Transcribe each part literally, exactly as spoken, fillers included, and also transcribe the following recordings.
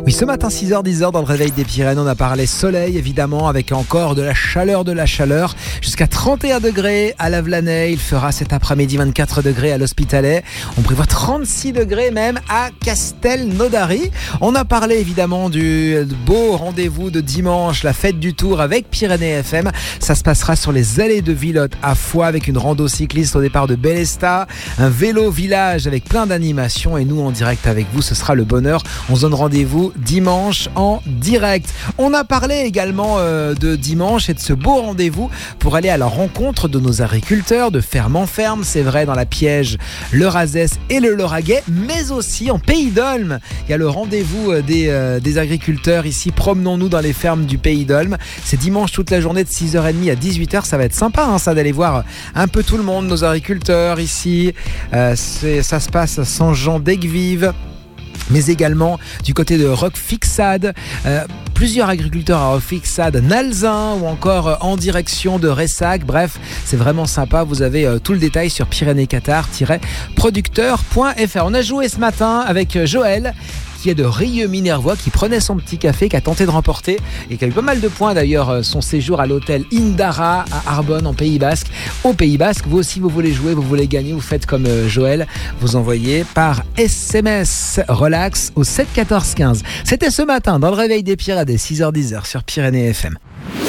Oui, ce matin six heures dix dans le réveil des Pyrénées, on a parlé soleil évidemment, avec encore de la chaleur, de la chaleur, jusqu'à trente et un degrés à Lavelanet. Il fera cet après-midi vingt-quatre degrés à l'Hospitalet. On prévoit trente-six degrés même à Castelnaudary. On a parlé évidemment du beau rendez-vous de dimanche, la fête du Tour avec Pyrénées F M. Ça se passera sur les allées de Villotte à Foix avec une rando cycliste au départ de Bélestat, un vélo village avec plein d'animations et nous en direct avec vous, ce sera le bonheur. On se donne rendez-vous dimanche en direct. On a parlé également euh, de dimanche et de ce beau rendez-vous pour aller à la rencontre de nos agriculteurs de ferme en ferme. C'est vrai dans la Piège, le Razès et le Lauragais, mais aussi en Pays d'Olme. Il y a le rendez-vous des, euh, des agriculteurs ici. Promenons-nous dans les fermes du Pays d'Olme. C'est dimanche toute la journée de six heures trente à dix-huit heures. Ça va être sympa hein, ça d'aller voir un peu tout le monde, nos agriculteurs ici. Euh, c'est, ça se passe à Saint-Jean-d'Aigues-Vives, mais également du côté de Roquefixade, euh, plusieurs agriculteurs à Roquefixade, Nalzin ou encore euh, en direction de Ressac. Bref, c'est vraiment sympa. Vous avez euh, tout le détail sur pyrénées qatar tiret producteur point f r. On a joué ce matin avec euh, Joël, qui est de Rieux-Minervois, qui prenait son petit café, qui a tenté de remporter et qui a eu pas mal de points d'ailleurs son séjour à l'hôtel Indara à Arbonne en Pays Basque. Au Pays Basque, vous aussi vous voulez jouer, vous voulez gagner, vous faites comme Joël, vous envoyez par S M S relax au sept quatorze quinze. C'était ce matin dans le réveil des Pyrénées, six heures dix sur Pyrénées F M.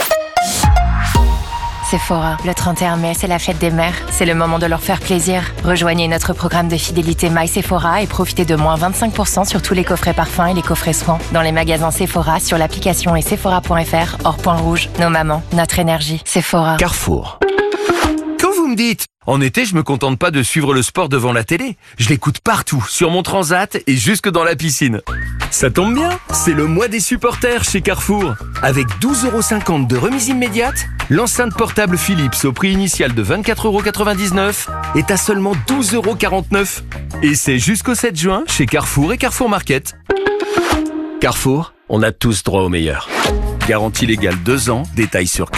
Sephora, le trente et un mai, c'est la fête des mères. C'est le moment de leur faire plaisir. Rejoignez notre programme de fidélité My Sephora et profitez de moins vingt-cinq pour cent sur tous les coffrets parfums et les coffrets soins. Dans les magasins Sephora, sur l'application et sephora point f r, hors point rouge. Nos mamans, notre énergie. Sephora. Carrefour. Quand vous me dites, en été, je me contente pas de suivre le sport devant la télé. Je l'écoute partout, sur mon transat et jusque dans la piscine. Ça tombe bien, c'est le mois des supporters chez Carrefour. Avec douze euros cinquante de remise immédiate, l'enceinte portable Philips au prix initial de vingt-quatre euros quatre-vingt-dix-neuf est à seulement douze euros quarante-neuf. Et c'est jusqu'au sept juin chez Carrefour et Carrefour Market. Carrefour, on a tous droit au meilleur. Garantie légale deux ans, détails sur